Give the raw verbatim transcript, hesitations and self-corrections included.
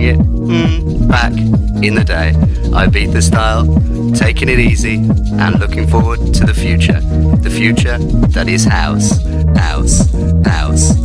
remembering it? Hmm, back in the day, I beat the style, taking it easy, and looking forward to the future. The future that is house, house, house.